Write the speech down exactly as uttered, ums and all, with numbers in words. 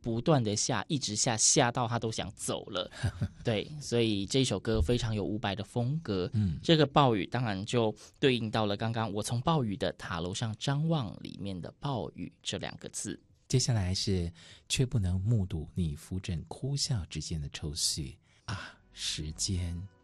不断的下，一直下，下到他都想走了。对，所以这首歌非常有伍佰的风格。嗯，这个暴雨当然就对应到了刚刚我从暴雨的塔楼上张望里面的暴雨这两个字。 接下来是却不能目睹你扶枕哭笑之间的愁绪啊，时间